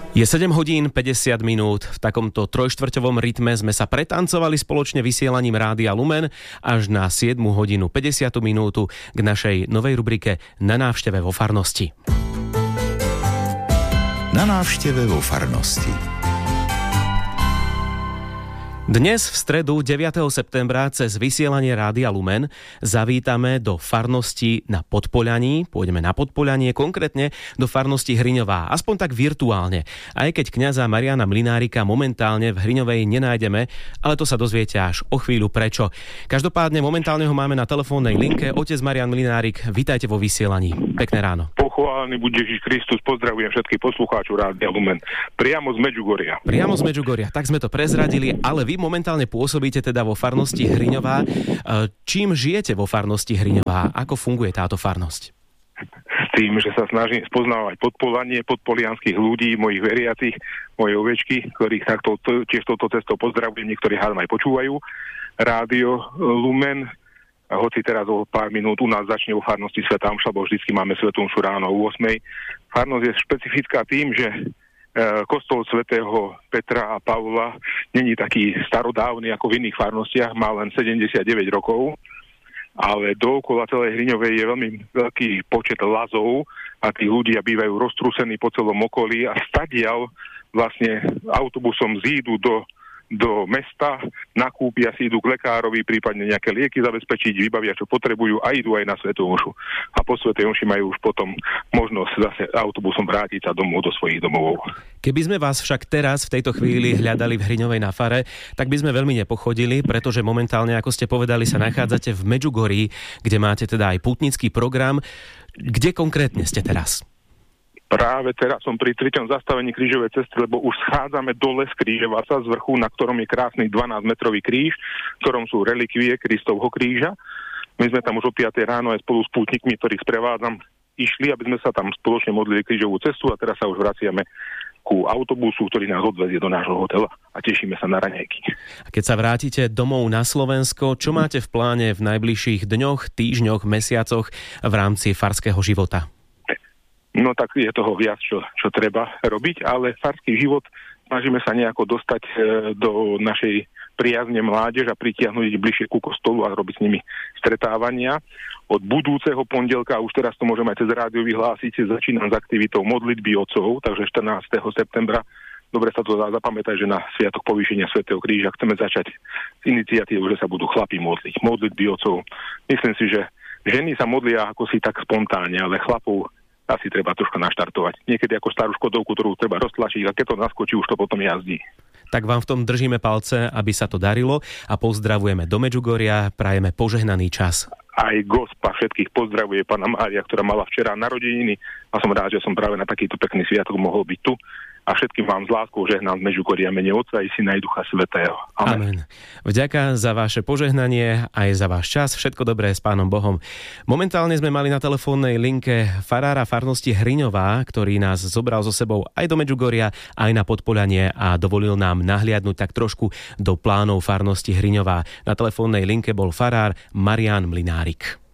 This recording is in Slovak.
Je 7 hodín 50 minút. V takomto trojštvrťovom rytme sme sa pretancovali spoločne vysielaním Rádia Lumen až na 7 hodinu 50 minútu k našej novej rubrike Na návšteve vo farnosti. Na návšteve vo farnosti. Dnes v stredu 9. septembra cez vysielanie Rádia Lumen zavítame do farnosti na Podpoľaní. Pôjdeme na Podpoľanie, konkrétne do farnosti Hriňová, aspoň tak virtuálne. Aj keď kňaza Mariana Mlynárika momentálne v Hriňovej nenájdeme, ale to sa dozviete až o chvíľu prečo. Každopádne momentálne ho máme na telefónnej linke. Otec Marian Mlynárik, vítajte vo vysielaní. Pekné ráno. Pochválený buď Ježiš Kristus, pozdravujem všetkých poslucháčov Rádia Lumen. Priamo z Medžugoria. Priamo z Medžugoria, tak sme to prezradili, ale vy momentálne pôsobíte teda vo farnosti Hriňová. Čím žijete vo farnosti Hriňová? Ako funguje táto farnosť? S tým, že sa snažím spoznávať podpolianských ľudí, mojich veriacich, moje ovečky, ktorých takto tiež touto cestou pozdravujem, niektorí hádam aj počúvajú Rádio Lumen. Hoci teraz o pár minút u nás začne vo farnosti Svätá omša, bo vždycky máme svätú omšu ráno o 8. Farnosť je špecifická tým, že kostol svätého Petra a Pavla není taký starodávny ako v iných farnostiach, má len 79 rokov, ale dookola celej Hriňovej je veľmi veľký počet lazov a tí ľudia bývajú roztrúsení po celom okolí a stadiaľ vlastne autobusom zídu do mesta, nakúpia si, idú k lekárovi, prípadne nejaké lieky zabezpečiť, vybavia, čo potrebujú a idú aj na svätú omšu. A po svätej omši majú už potom možnosť zase autobusom vrátiť sa domov do svojich domovov. Keby sme vás však teraz v tejto chvíli hľadali v Hriňovej na fare, tak by sme veľmi nepochodili, pretože momentálne, ako ste povedali, sa nachádzate v Medžugorí, kde máte teda aj pútnický program. Kde konkrétne ste teraz? Práve teraz som pri 3. zastavení krížovej cesty, lebo už schádzame dole z krížovaca z vrchu, na ktorom je krásny 12-metrový kríž, v ktorom sú relikvie Kristovho kríža. My sme tam už o 5 ráno aj spolu s pútnikmi, ktorých sprevádzam, išli, aby sme sa tam spoločne modlili krížovú cestu a teraz sa už vraciame ku autobusu, ktorý nás odvezie do nášho hotela a tešíme sa na raňajky. A keď sa vrátite domov na Slovensko, čo máte v pláne v najbližších dňoch, týždňoch, mesiacoch v rámci farského života? No tak je toho viac, čo treba robiť, ale farský život snažíme sa nejako dostať do našej priazne mládež a pritiahnuť ich bližšie ku kostolu a robiť s nimi stretávania. Od budúceho pondelka, už teraz to môžeme aj cez rádio vyhlásiť, začínam s aktivitou modlitby otcov, takže 14. septembra, dobre sa to dá zapamätať, že na sviatok povýšenia svätého kríža chceme začať s iniciatívou, že sa budú chlapi modliť. Modlitby otcov. Myslím si, že ženy sa modlia ako si tak spontánne, ale chlapov asi treba troška naštartovať. Niekedy ako starú škodovku, ktorú treba roztlačiť a keď to naskočí, už to potom jazdí. Tak vám v tom držíme palce, aby sa to darilo a pozdravujeme do Medžugoria, prajeme požehnaný čas. Aj Gospa všetkých pozdravuje pána Mária, ktorá mala včera narodeniny a som rád, že som práve na takýto pekný sviatok mohol byť tu. A všetkým vám z láskou žehnám z Medžugoria mene Otca i Syna i Ducha Svätého. Amen. Vďaka za vaše požehnanie aj za váš čas. Všetko dobré s Pánom Bohom. Momentálne sme mali na telefónnej linke farára farnosti Hriňová, ktorý nás zobral so sebou aj do Medžugoria, aj na Podpoľanie a dovolil nám nahliadnúť tak trošku do plánov farnosti Hriňová. Na telefónnej linke bol farár Marian Mlynárik.